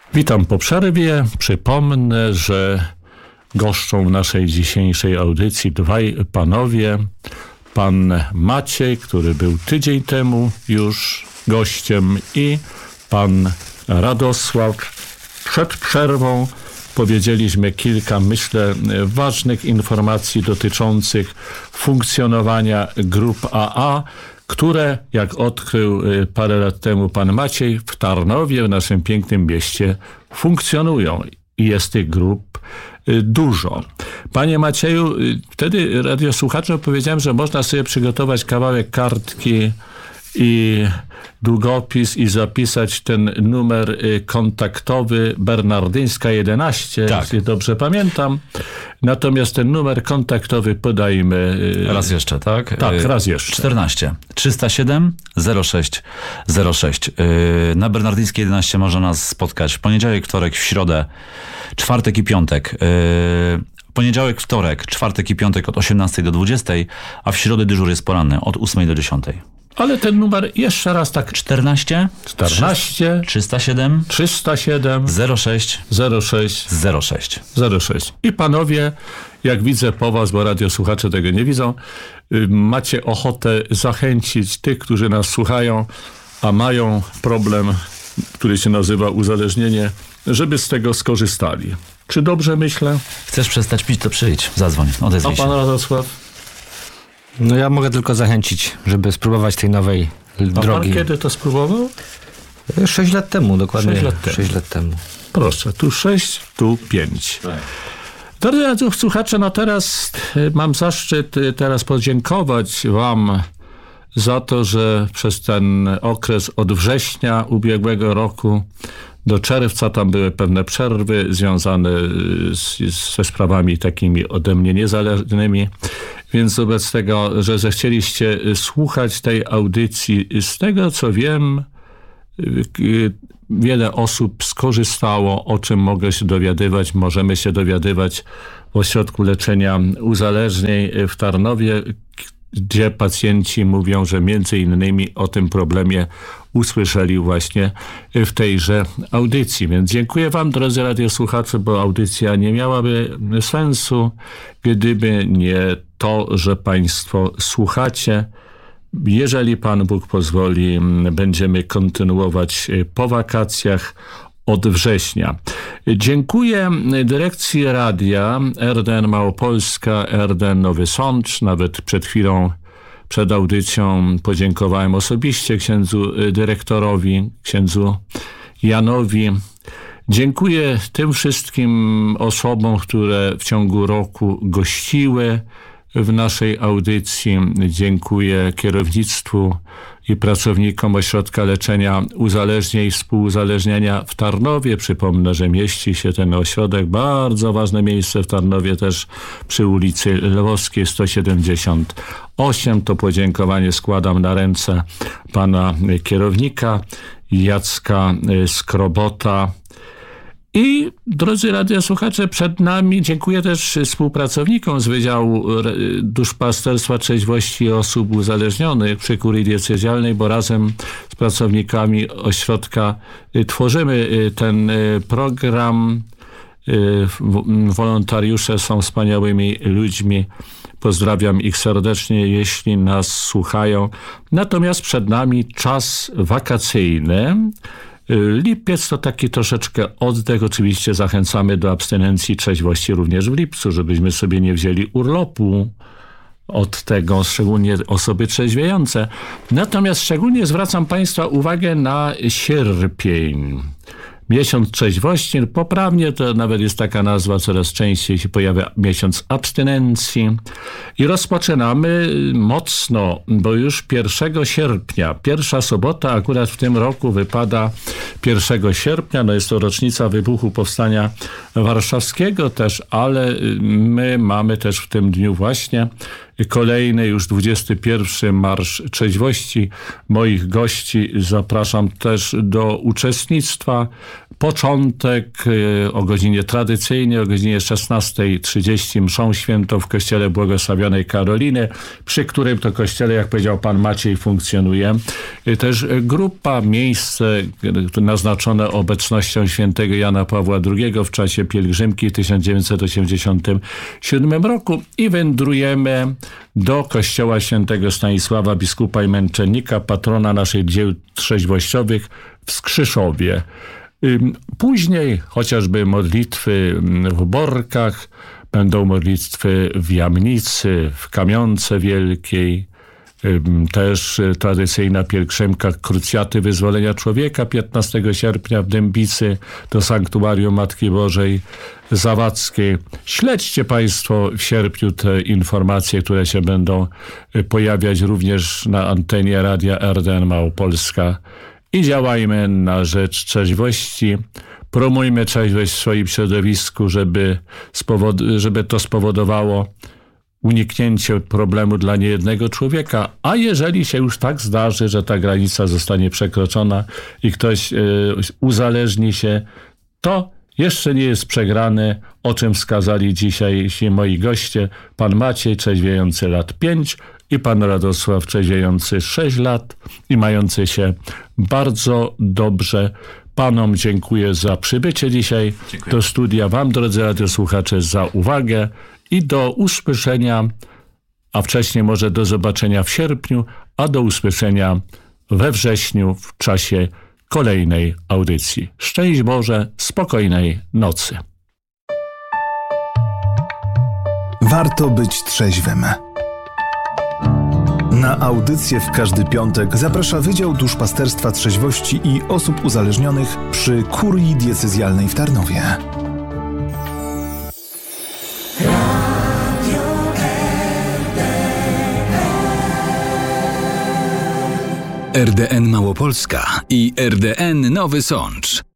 Witam po przerwie. Przypomnę, że goszczą w naszej dzisiejszej audycji dwaj panowie. Pan Maciej, który był tydzień temu już gościem, i pan Radosław. Przed przerwą powiedzieliśmy kilka, myślę, ważnych informacji dotyczących funkcjonowania grup AA, które, jak odkrył parę lat temu pan Maciej, w Tarnowie, w naszym pięknym mieście, funkcjonują. I jest tych grup dużo. Panie Macieju, wtedy radiosłuchaczom powiedziałem, że można sobie przygotować kawałek kartki i długopis i zapisać ten numer kontaktowy Bernardyńska 11, tak, jeśli dobrze pamiętam. Natomiast ten numer kontaktowy podajmy. Raz jeszcze, tak? Tak, raz jeszcze. 14 307 06 06. Na Bernardyńskiej 11 można nas spotkać w poniedziałek, wtorek, w środę, czwartek i piątek. Poniedziałek, wtorek, czwartek i piątek od 18 do 20, a w środę dyżur jest poranny od 8 do 10. Ale ten numer jeszcze raz tak. 14 307 06 06. I panowie, jak widzę po was, bo radiosłuchacze tego nie widzą, macie ochotę zachęcić tych, którzy nas słuchają, a mają problem, który się nazywa uzależnienie, żeby z tego skorzystali. Czy dobrze myślę? Chcesz przestać pić, to przyjdź, zadzwoń, odezwij się. A pan Radosław? No ja mogę tylko zachęcić, żeby spróbować tej nowej drogi. A pan kiedy to spróbował? 6 lat temu, dokładnie. 6 lat temu. Proszę, tu 6, tu 5. Tak. Drodzy słuchacze, no teraz mam zaszczyt podziękować wam za to, że przez ten okres od września ubiegłego roku do czerwca, tam były pewne przerwy związane ze sprawami takimi ode mnie niezależnymi, więc wobec tego, że zechcieliście słuchać tej audycji, z tego co wiem, wiele osób skorzystało, o czym mogę się dowiadywać. Możemy się dowiadywać w Ośrodku Leczenia Uzależnień w Tarnowie, gdzie pacjenci mówią, że między innymi o tym problemie usłyszeli właśnie w tejże audycji. Więc dziękuję wam, drodzy radiosłuchacze, bo audycja nie miałaby sensu, gdyby nie to, że państwo słuchacie. Jeżeli Pan Bóg pozwoli, będziemy kontynuować po wakacjach od września. Dziękuję dyrekcji radia RDN Małopolska, RDN Nowy Sącz. Nawet przed chwilą, przed audycją podziękowałem osobiście księdzu dyrektorowi, księdzu Janowi. Dziękuję tym wszystkim osobom, które w ciągu roku gościły w naszej audycji. Dziękuję kierownictwu i pracownikom Ośrodka Leczenia Uzależnień i Współuzależniania w Tarnowie. Przypomnę, że mieści się ten ośrodek, bardzo ważne miejsce w Tarnowie, też przy ulicy Lwowskiej 178. To podziękowanie składam na ręce pana kierownika Jacka Skrobota. I drodzy radiosłuchacze, przed nami dziękuję też współpracownikom z Wydziału Duszpasterstwa Trzeźwości Osób Uzależnionych przy Kurii Diecezjalnej, bo razem z pracownikami ośrodka tworzymy ten program. Wolontariusze są wspaniałymi ludźmi. Pozdrawiam ich serdecznie, jeśli nas słuchają. Natomiast przed nami czas wakacyjny. Lipiec to taki troszeczkę oddech. Oczywiście zachęcamy do abstynencji i trzeźwości również w lipcu, żebyśmy sobie nie wzięli urlopu od tego, szczególnie osoby trzeźwiejące. Natomiast szczególnie zwracam państwa uwagę na sierpień. Miesiąc trzeźwości, poprawnie to nawet jest taka nazwa, coraz częściej się pojawia miesiąc abstynencji. I rozpoczynamy mocno, bo już 1 sierpnia, pierwsza sobota akurat w tym roku wypada 1 sierpnia, no jest to rocznica wybuchu Powstania Warszawskiego też, ale my mamy też w tym dniu właśnie kolejny, już 21 Marsz Trzeźwości. Moich gości zapraszam też do uczestnictwa. początek o godzinie tradycyjnej, o godzinie 16:30 mszą świętą w kościele Błogosławionej Karoliny, przy którym to kościele, jak powiedział pan Maciej, funkcjonuje też grupa, miejsce naznaczone obecnością świętego Jana Pawła II w czasie pielgrzymki w 1987 roku i wędrujemy do kościoła świętego Stanisława, biskupa i męczennika, patrona naszych dzieł trzeźwościowych w Skrzyszowie. Później chociażby modlitwy w Borkach, będą modlitwy w Jamnicy, w Kamionce Wielkiej, też tradycyjna pielgrzymka Krucjaty Wyzwolenia Człowieka 15 sierpnia w Dębicy do Sanktuarium Matki Bożej Zawadzkiej. Śledźcie państwo w sierpniu te informacje, które się będą pojawiać również na antenie radia RDN Małopolska i działajmy na rzecz trzeźwości. Promujmy trzeźwość w swoim środowisku, żeby to spowodowało uniknięcie problemu dla niejednego człowieka, a jeżeli się już tak zdarzy, że ta granica zostanie przekroczona i ktoś uzależni się, to jeszcze nie jest przegrany, o czym wskazali dzisiaj moi goście, pan Maciej trzeźwiejący lat 5 i pan Radosław trzeźwiejący 6 lat i mający się bardzo dobrze. Panom dziękuję za przybycie dzisiaj do studia, wam drodzy radiosłuchacze za uwagę i do usłyszenia, a wcześniej może do zobaczenia w sierpniu, a do usłyszenia we wrześniu w czasie kolejnej audycji. Szczęść Boże, spokojnej nocy. Warto być trzeźwym. Na audycję w każdy piątek zaprasza Wydział Duszpasterstwa Trzeźwości i Osób Uzależnionych przy Kurii Diecezjalnej w Tarnowie. RDN Małopolska i RDN Nowy Sącz.